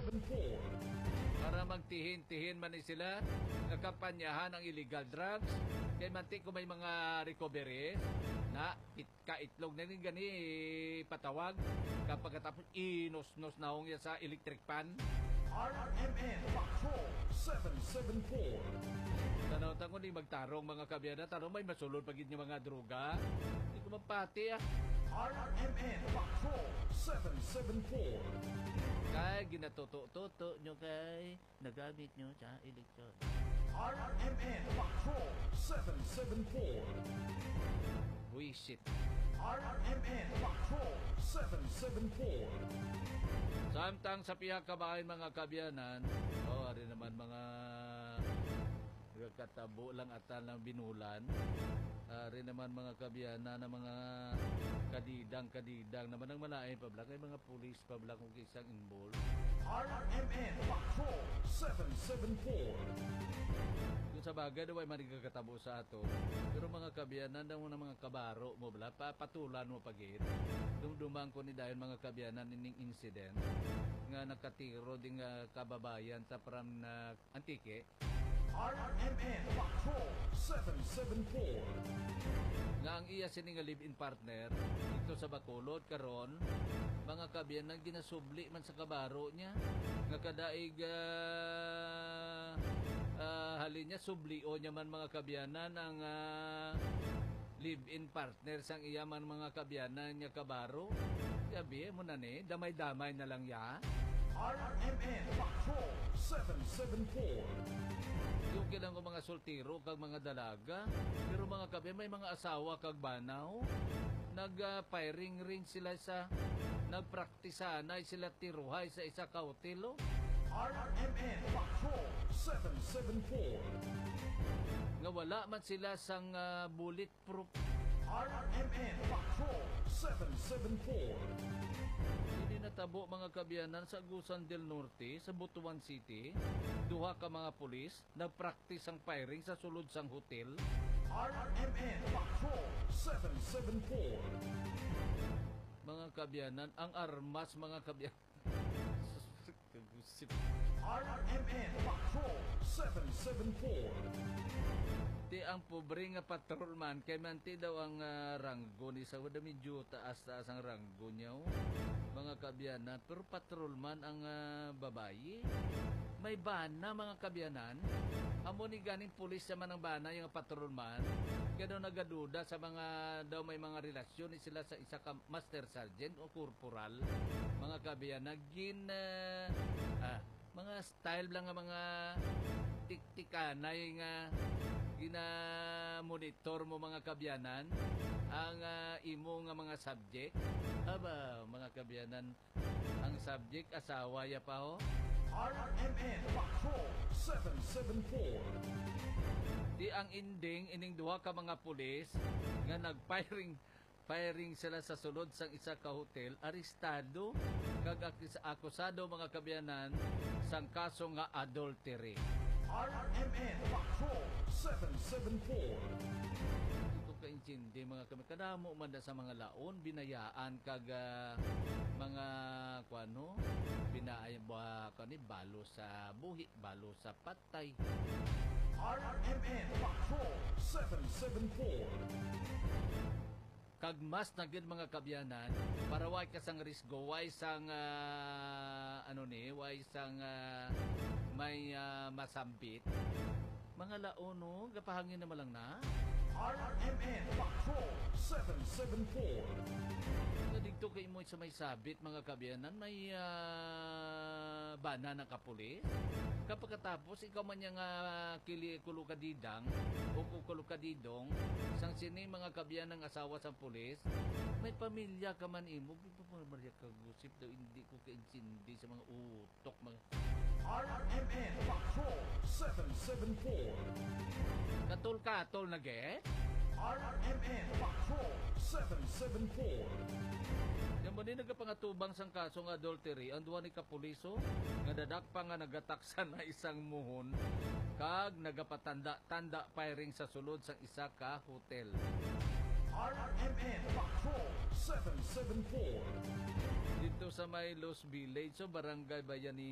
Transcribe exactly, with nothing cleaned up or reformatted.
seven four. Para magtihin-tihin man ni sila, nakampanyahan ang illegal drugs. Kaya manti ko may mga recovery na it, kaitlog na rin gani patawag kapag tapos inos-nos na hong sa electric pan. R M N Patrol seven seven four. Tanaw tango ni magtarong mga kabiyana, tanong may masulod pagid niya mga droga. Hindi ko mapati ah. R M N Patrol seven seven four. Kay ginatuto-tuto nyo kay nagamit nyo sa eleksyon. R M N Patrol seven seven four. Buisit. R M N Patrol seven seven four. Samtang sa pihak kabahay mga kabyanan, oh, ari naman mga katabo lang atal ng binulan. Ari naman mga kabyanan na mga kadidang-kadidang naman ang malain pablang ay mga pulis pablang kung isang involved. R M N Patrol seven seven four. Kung sa bagay daw ay manigagkatabo sa ato, pero mga kabyanan daw na mga kabaro mo bala, papatulan mo pagit. Dumdumang ko ni dahil mga kabyanan ining incident nga nakatiro ding uh, kababayan sa pram na Antique. R M N Patrol seven seven four. Nga ang iya sining live-in partner dito sa Bacolod karon, mga kabyanan ginasubli man sa kabaro niya nga kadaig uh, uh, halin niya sublio niya man mga kabyanan ang uh, live-in partner sang iya man mga kabyanan niya kabaro. Sabi mo na ni damay-damay na lang ya. R M N Patrol seven seven four. Yung kilang ko mga soltero kag mga dalaga, pero mga kabi may mga asawa kag banaw. Nag-firing uh, ring sila sa nagpraktisanay sila tiruhay sa isa ka hotelo. R M N Patrol seven seven four. Nga wala man sila sang uh, bulletproof. R M N Patrol seven seven four. Hindi natabo mga kabyanan sa Agusan del Norte sa Butuan City. Duha ka mga pulis nagpractice ang firing sa sulod sang hotel. R M N Patrol seven seven four. Mga kabyanan, ang armas mga kabyanan. R M N Patrol seven seven four. Ti ang pobre nga patrolman kay manti daw ang uh, ranggo ni sa wala medyo taas-taas ang ranggo niya. Mga kabyanan, pero patrolman ang uh, babae. May bana mga kabyanan. Amo ni ganing pulis naman ang bana yung patrolman. Kaya daw nagaduda sa mga daw may mga relasyon sila sa isa ka master sergeant o corporal. Mga kabyanan, gin uh, ah, mga style lang nga mga tik-tikanay nga gina-monitor mo mga kabyanan ang uh, imo nga mga subject. Aba, mga kabyanan, ang subject asawa ya pa ho. R M N Patrol seven seven four. Di ang ending ining duha ka mga pulis nga nag-firing firing sila sa sulod sang isa ka hotel, arestado kag akusado mga kabyanan sang kaso nga adultery. R M N Patrol seven seven four. Kaintindi mga kami kadamo man sa mga laon binayaan kag uh, mga kuano binay ba kani balo sa buhi balo sa patay. R M N Patrol seven seven four. Kag mas na gid mga kabyanan para way ka sang risgo way sang uh, ano ni way sang uh, may uh, masambit mga laon no gapahangin na malang na. R M N Patrol seven seven four. Dito kay mo sa may sabit mga kabyanan may uh, bana ng kapulis. Kapag katapos ikaw man yung uh, kili kulukadidang o kulukadidong sang sini mga kabyanan ng asawa sa pulis may pamilya ka man imo bito pa Maria kagusip daw hindi ko kaintindi sa mga utok mga R M N Patrol seven seven four. Katol-katol na ge? R M N Patrol seven seven four. Yan ba din nagkapangatubang sang kasong adultery ang duwa ni kapuliso nga dadakpa nga nagataksan na isang muhon kag nagapatanda-tanda firing sa sulod sang isa ka hotel. R M N Patrol seven seven four. Dito sa may Los Village, so Barangay Bayani